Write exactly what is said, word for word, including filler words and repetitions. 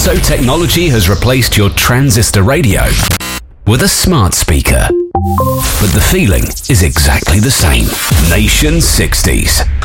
So technology has replaced your transistor radio with a smart speaker. But the feeling is exactly the same. Nation sixties.